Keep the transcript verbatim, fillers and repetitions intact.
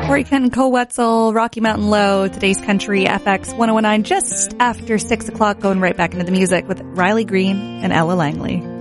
Corey Kent and Cole Wetzel, Rocky Mountain Low, today's Country F X one oh one nine, just after six o'clock, going right back into the music with Riley Green and Ella Langley.